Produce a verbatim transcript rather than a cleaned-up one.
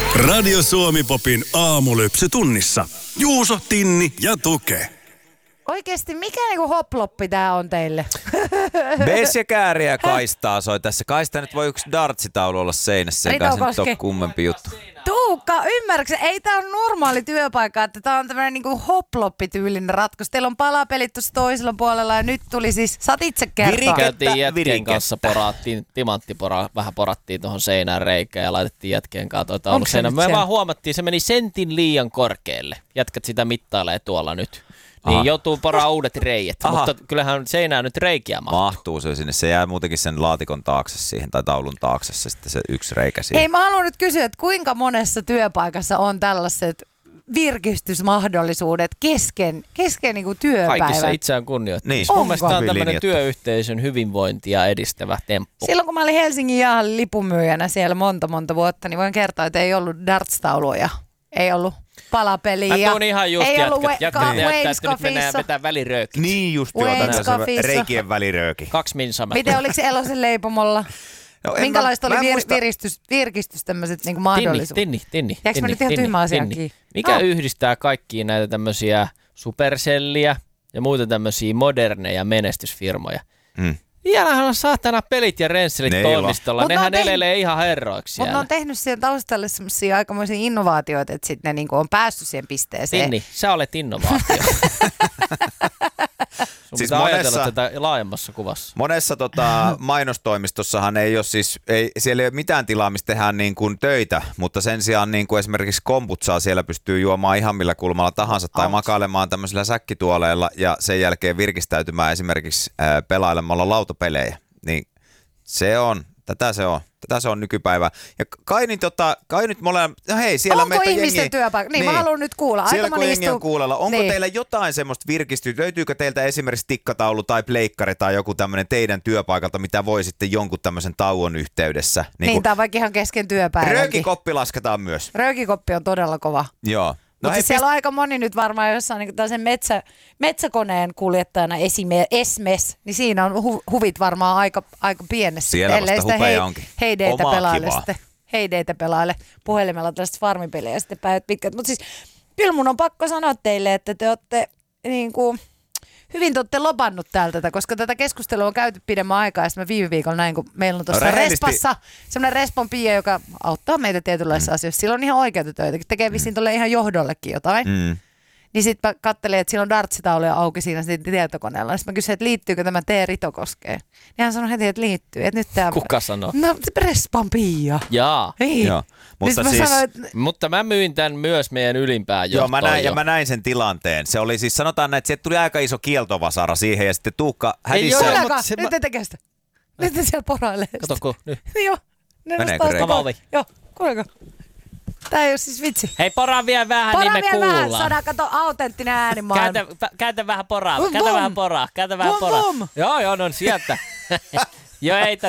Radio Suomi Popin aamulypsy tunnissa. Juuso, Tinni ja Tuke. Oikeesti, mikä niinku hoploppi tää on teille? Bes ja kääriä kaistaa soi tässä. Kaista nyt voi yksi dartsitaulu olla seinässä, eikä se nyt ole kummempi juttu. Tuukka, ymmärrätkö? Ei tää on normaali työpaikka, että tää on tämmönen niinku hoploppi-tyylinen ratkaisu. Teillä on palapelit tuossa toisella puolella ja nyt tuli siis, saat itse kertoa. Käytiin jätkien kanssa, porattiin, timanttipora, vähän porattiin tuohon seinään reikään ja laitettiin jätkien kanssa toi taulu seinään. Me vaan huomattiin, se meni sentin liian korkealle. Jätkät sitä mittailee tuolla nyt. Niin Aha. joutuu poraa uudet reijät, Aha. mutta kyllähän seinään nyt reikiä mahtuu. Mahtuu se sinne, se jää muutenkin sen laatikon taakse siihen tai taulun taakse se, sitten se yksi reikä siihen. Ei, mä haluan nyt kysyä, että kuinka monessa työpaikassa on tällaiset virkistysmahdollisuudet kesken, kesken niin kuin työpäivän? Kaikissa itseään kunnioittaa. Niin. Mun mielestä tämä on tämmöinen työyhteisön hyvinvointia edistävä temppu. Silloin kun mä olin Helsingin Jaahan lipunmyyjänä siellä monta monta vuotta, niin voin kertoa, että ei ollut darts-tauluja, ei ollut palapeliä. Mä tuun ihan just ei jätkät. Jätkät ka- näyttää, että nyt mennään vetää väliröökit. Niin just joo, reikien välirööki. Kaksi minsamättä. Miten oliko se Elosen leipomolla? No, minkälaista mä, oli mä vir- muista... virkistys, virkistys tämmöiset niinku mahdollisuudet? Tinni, tinni, tinni. Jääkö mä nyt ihan tyhmä asiakin? Mikä no. yhdistää kaikkia näitä tämmöisiä Supercellia ja muita tämmöisiä moderneja menestysfirmoja? Mm. Vielähän on saatana pelit ja rensselit ne toimistolla. Nehän ne tehnyt, elelee ihan herroiksi siellä. Mutta ne on tehnyt siihen taustalle semmoisia aikamoisia innovaatioita, että sitten ne niinku on päässyt siihen pisteeseen. Tinni, sä olet innovaatio. Sun siis pitää monessa, ajatella tätä laajemmassa kuvassa. Monessa tota, mainostoimistossahan ei ole siis, ei, siellä ei ole mitään tilaa, mistä tehdään niin kuin töitä, mutta sen sijaan niin kuin esimerkiksi kombutsaa siellä pystyy juomaan ihan millä kulmalla tahansa tai Ouch. makailemaan tämmöisillä säkkituoleilla ja sen jälkeen virkistäytymään esimerkiksi ää, pelailemalla lautapelejä. Niin se on, tätä se on. Tätä se on nykypäivä. Ja kai nyt, tota, kai nyt me ollaan, no hei, siellä onko meitä ihmisten jengi, työpaikka? Niin, niin, mä haluan nyt kuulla. Aika siellä kun jengi istuu... on kuulella. Onko niin. teillä jotain semmoista virkistystä? Löytyykö teiltä esimerkiksi tikkataulu tai pleikkari tai joku tämmöinen teidän työpaikalta, mitä voi sitten jonkun tämmöisen tauon yhteydessä? Niin, niin tai vaikka ihan kesken työpäivänkin. Röökikoppi lasketaan myös. Röökikoppi on todella kova. Joo. No mutta siis siellä on aika moni nyt varmaan jossain niin tällaisen metsä, metsäkoneen kuljettajana esimies, niin siinä on hu, huvit varmaan aika, aika pienessä. Siellä vasta hupeja hei, onkin. Heideitä pelaile sitten. Heideitä pelaile puhelimella tällaista farmipeliä ja sitten päivät pitkät. Mutta siis kyllä mun on pakko sanoa teille, että te olette niin kuin, hyvin te olette lobannut täältä, koska tätä keskustelua on käyty pidemmän aikaa ja sitten mä viime viikolla näin, kun meillä on tuossa no, Respassa semmoinen Respon Pia, joka auttaa meitä tietynlaisissa mm. asioissa. Sillä on ihan oikeita töitä, tekee vissiin tuolle ihan johdollekin jotain. Mm. Niin sitten mä katselin, että sillä on dartsitauluja auki siinä tietokoneella. Sitten mä kysyin, että liittyykö tämä T. Ritokoskeen. Niin hän sanoi heti, että liittyy. Että nyt tää... Kuka sanoo? No Respon Pia. Jaa. Niin. Joo. Mutta, mä siis, sanoin, että... mutta mä myin tämän myös meidän ylimpään johtoon. Joo, mä näin, jo. ja mä näin sen tilanteen. Se oli siis, sanotaan näin, että sieltä tuli aika iso kieltovasara siihen ja sitten Tuukka hädissä. Ei ole, se... nyt te tekee sitä. Nyt te siellä porailee. Kato kun, nyt. Joo. Meneekö reikä? Joo, kuuleeko? Tää ei oo siis vitsi. Hei, poraa vielä vähän, poraa niin me vielä kuullaan. Vähän, saadaan kato autenttinen äänimaailma. Käytä, käytä vähän poraa, käytä vähän poraa, käytä vähän poraa. Joo, joo, no sieltä. Joo, ei tar...